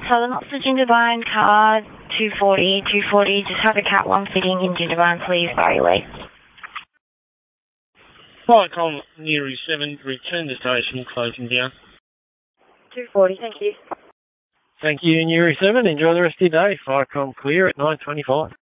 Southern Oxford Gingerbread, car 240, just have a Cat 1 fitting in Gingerbread, please, Barry Lee. Viacom Newry 7, return to station, closing down. 240, thank you. Thank you, Newry 7. Enjoy the rest of your day. Viacom clear at 9:25.